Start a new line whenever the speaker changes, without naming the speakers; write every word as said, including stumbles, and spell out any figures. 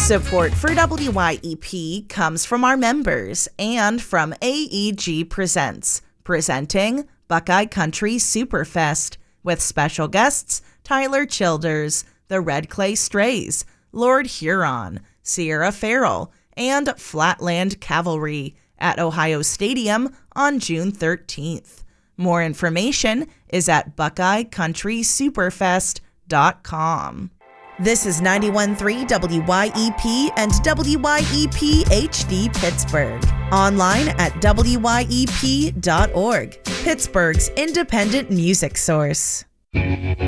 Support for W Y E P comes from our members and from A E G Presents, presenting Buckeye Country Superfest with special guests Tyler Childers, the Red Clay Strays, Lord Huron, Sierra Farrell, and Flatland Cavalry at Ohio Stadium on June thirteenth. More information is at buckeye country superfest dot com. This is ninety-one point three W Y E P and W Y E P H D Pittsburgh. Online at W Y E P dot org, Pittsburgh's independent music source.